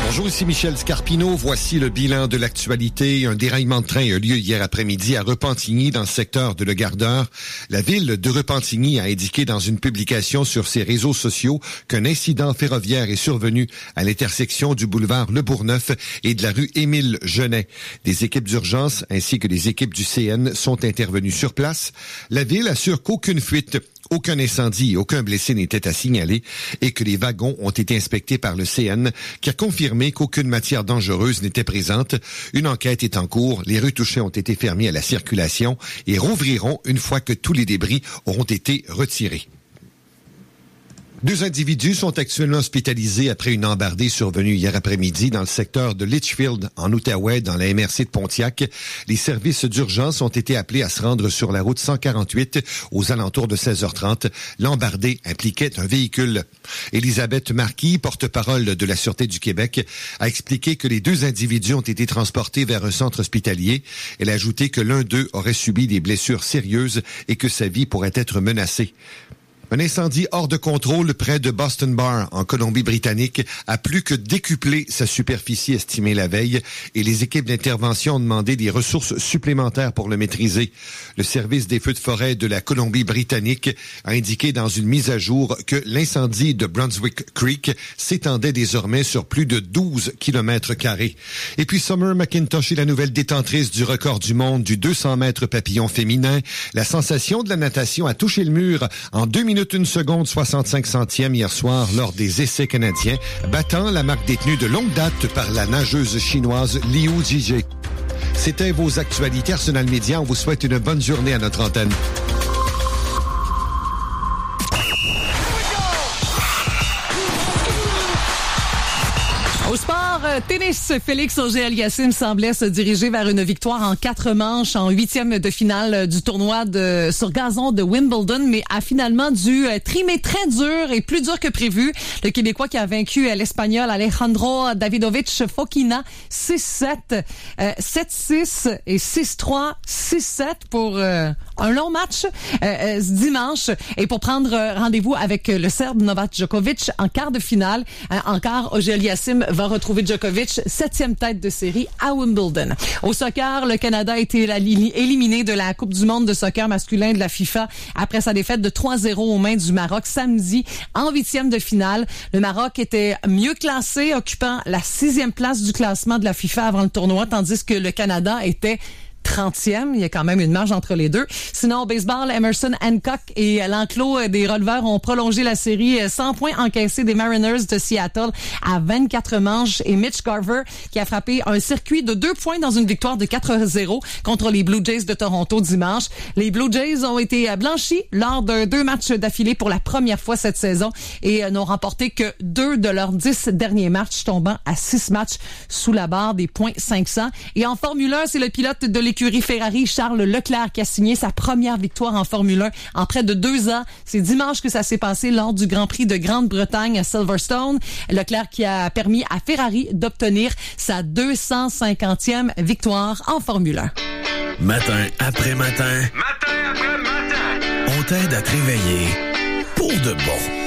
Bonjour, ici Michel Scarpino. Voici le bilan de l'actualité. Un déraillement de train a lieu hier après-midi à Repentigny, dans le secteur de Le Gardeur. La ville de Repentigny a indiqué dans une publication sur ses réseaux sociaux qu'un incident ferroviaire est survenu à l'intersection du boulevard Le Bourgneuf et de la rue Émile Genet. Des équipes d'urgence ainsi que des équipes du CN sont intervenues sur place. La ville assure qu'aucune fuite, aucun incendie et aucun blessé n'était à signaler et que les wagons ont été inspectés par le CN qui a confirmé qu'aucune matière dangereuse n'était présente. Une enquête est en cours. Les rues touchées ont été fermées à la circulation et rouvriront une fois que tous les débris auront été retirés. 2 individus sont actuellement hospitalisés après une embardée survenue hier après-midi dans le secteur de Litchfield, en Outaouais, dans la MRC de Pontiac. Les services d'urgence ont été appelés à se rendre sur la route 148 aux alentours de 16h30. L'embardée impliquait un véhicule. Elisabeth Marquis, porte-parole de la Sûreté du Québec, a expliqué que les 2 individus ont été transportés vers un centre hospitalier. Elle a ajouté que l'un d'eux aurait subi des blessures sérieuses et que sa vie pourrait être menacée. Un incendie hors de contrôle près de Boston Bar, en Colombie-Britannique, a plus que décuplé sa superficie estimée la veille et les équipes d'intervention ont demandé des ressources supplémentaires pour le maîtriser. Le service des feux de forêt de la Colombie-Britannique a indiqué dans une mise à jour que l'incendie de Brunswick Creek s'étendait désormais sur plus de 12 km². Et puis Summer McIntosh est la nouvelle détentrice du record du monde du 200 mètres papillon féminin. La sensation de la natation a touché le mur en 2 minutes 1 seconde 65 centièmes hier soir lors des essais canadiens, battant la marque détenue de longue date par la nageuse chinoise Liu Jige. C'était vos actualités Arsenal Média. On vous souhaite une bonne journée à notre antenne. Au sport, tennis, Félix Auger-Aliassime semblait se diriger vers une victoire en 4 manches en 8e de finale du tournoi sur gazon de Wimbledon, mais a finalement dû trimer très dur et plus dur que prévu. Le Québécois qui a vaincu l'Espagnol Alejandro Davidovich Fokina 6-7, 7-6 et 6-3, 6-7 pour un long match dimanche et pour prendre rendez-vous avec le Serbe Novak Djokovic en quart de finale. En quart, Auger-Aliassime va retrouver Djokovic, 7e tête de série à Wimbledon. Au soccer, le Canada a été éliminé de la Coupe du monde de soccer masculin de la FIFA après sa défaite de 3-0 aux mains du Maroc samedi en 8e de finale. Le Maroc était mieux classé, occupant la 6e place du classement de la FIFA avant le tournoi, tandis que le Canada était 30e. Il y a quand même une marge entre les deux. Sinon, au baseball, Emerson Hancock et l'enclos des releveurs ont prolongé la série 100 points encaissés des Mariners de Seattle à 24 manches et Mitch Garver qui a frappé un circuit de 2 points dans une victoire de 4-0 contre les Blue Jays de Toronto dimanche. Les Blue Jays ont été blanchis lors de 2 matchs d'affilée pour la première fois cette saison et n'ont remporté que 2 de leurs 10 derniers matchs, tombant à 6 matchs sous la barre des points 500. Et en Formule 1, c'est le pilote de l'écurie Ferrari, Charles Leclerc, qui a signé sa première victoire en Formule 1 en près de 2 ans. C'est dimanche que ça s'est passé lors du Grand Prix de Grande-Bretagne à Silverstone. Leclerc qui a permis à Ferrari d'obtenir sa 250e victoire en Formule 1. Matin après matin. Matin après matin. On t'aide à te réveiller pour de bon.